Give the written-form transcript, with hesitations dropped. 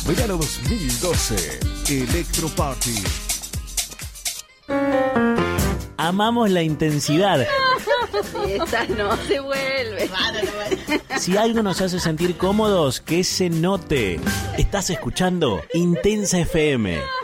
Verano 2012. Electro Party. Amamos la intensidad. Esta no se vuelve. Si algo nos hace sentir cómodos, que se note. Estás escuchando Intensa FM.